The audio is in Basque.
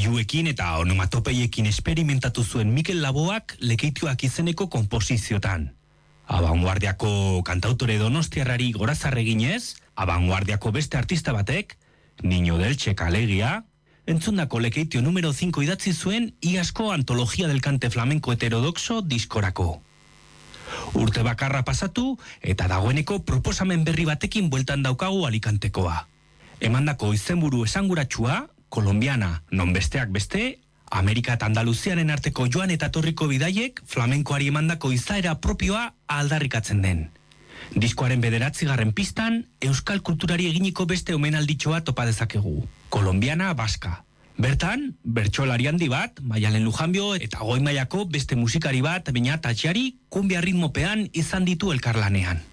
Gailuekin eta onomatopeiekin esperimentatu zuen Mikel Laboak Lekeitioak izeneko konposiziotan. Abanguardiako kantautore donostiarrari gorazarre eginez, abanguardiako beste artista batek, Niño del Che alegia, entzundako Lekeitio número 5 idatzi zuen iazko antologia del cante flamenco heterodoxo diskorako. Urte bakarra pasatu eta dagoeneko proposamen berri batekin bueltan daukagu Alicantekoa. Emandako izenburu esanguratsua, kolombiana, non besteak beste, Amerika eta Andaluziaren arteko joan eta torriko bidaiek flamenkoari emandako izaera propioa aldarrikatzen den. Diskoaren 9. pistan, euskal kulturari eginiko beste omenalditxoa topa dezakegu, kolombiana baska. Bertan, bertsolari handi bat, Maialen Lujanbio eta goi mailako beste musikari bat, baina tatxari, kumbia ritmopean izan ditu elkarlanean.